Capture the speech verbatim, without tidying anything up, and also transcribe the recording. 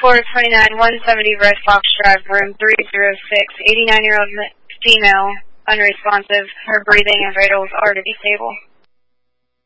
four twenty-nine, one seventy Red Fox Drive, room three oh six, eighty-nine-year-old female, unresponsive. Her breathing and vitals are to be stable.